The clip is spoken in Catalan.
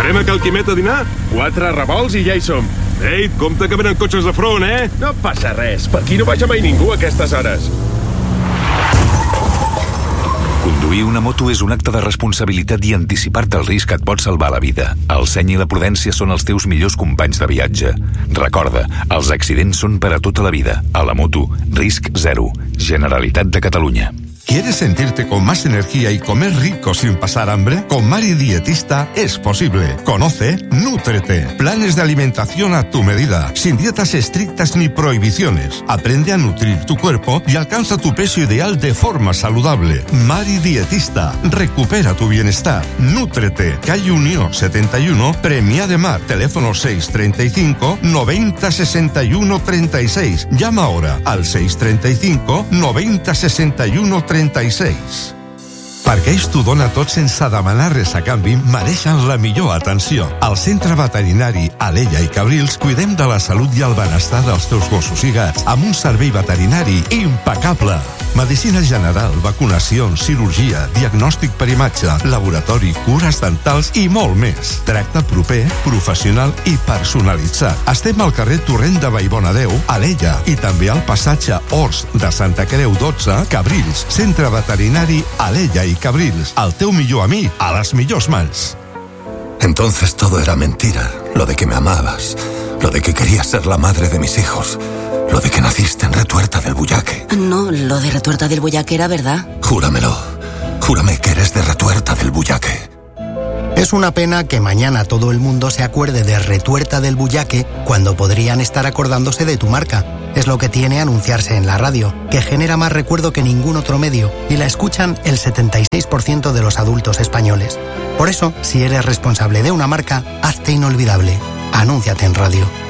Anem a Cal Quimet a dinar? 4 revolts i ja hi som. Ei, compte que venen cotxes de front, eh? No passa res, per aquí no vaja mai ningú a aquestes hores. Conduir una moto és un acte de responsabilitat i anticipar-te al risc et pot salvar la vida. El seny i la prudència són els teus millors companys de viatge. Recorda, els accidents són per a tota la vida. A la moto, risc zero. Generalitat de Catalunya. ¿Quieres sentirte con más energía y comer rico sin pasar hambre? Con Mari Dietista es posible. Conoce Nútrete. Planes de alimentación a tu medida, sin dietas estrictas ni prohibiciones. Aprende a nutrir tu cuerpo y alcanza tu peso ideal de forma saludable. Mari Dietista. Recupera tu bienestar. Nútrete. Calle Unió 71, Premià de Mar. Teléfono 635 90 61 36. Llama ahora al 635 90 61 36. Perquè ells t'ho dona tot sense demanar res a canvi, mereixen la millor atenció. Al Centre Veterinari Alella i Cabrils cuidem de la salut i el benestar dels teus gossos i gats amb un servei veterinari impecable. Medicina general, vacunacions, cirurgia, diagnòstic per imatge, laboratori, cures dentals i molt més. Tracte proper, professional i personalitzat. Estem al carrer Torrent de Vallbonadeu, Alella, i també al passatge Horts de Santa Creu 12, Cabrils. Centre Veterinari Alella i Cabrils. El teu millor amic a les millors mans. Entonces todo era mentira. Lo de que me amabas, lo de que querías ser la madre de mis hijos, lo de que naciste en Retuerta del Bullaque. No, lo de Retuerta del Bullaque era verdad. Júramelo. Júrame que eres de Retuerta del Bullaque. Es una pena que mañana todo el mundo se acuerde de Retuerta del Bullaque cuando podrían estar acordándose de tu marca. Es lo que tiene anunciarse en la radio, que genera más recuerdo que ningún otro medio y la escuchan el 76% de los adultos españoles. Por eso, si eres responsable de una marca, hazte inolvidable. Anúnciate en radio.